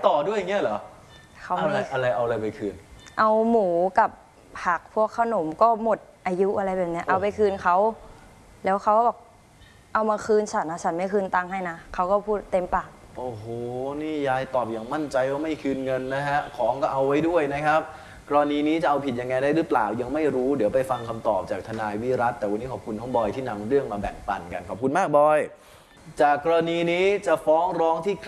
ต่อด้วยอย่างเงี้ยเหรอเขาเอาไม่อะไรไปคืนเอาหมูกับผักพวกขนมก็หมดอายุอะไรแบบเนี้ยเอาไปคืนเขาแล้วเขาก็บอกเอามาคืนฉันนะฉันไม่คืนตังค์ให้นะเขาก็พูดเต็มปากโอ้โหนี่ยายตอบอย่างมั่นใจว่าไม่คืนเงินนะฮะของก็เอาไว้ด้วยนะครับกรณีนี้จะเอาผิดยังไงได้หรือเปล่ายังไม่รู้เดี๋ยวไปฟังคำตอบจากทนายวิรัตแต่วันนี้ขอบคุณน้องบอยที่นำเรื่องมาแบ่งปันกันขอบคุณมากบอยจากกรณีนี้จะฟ้องร้องที่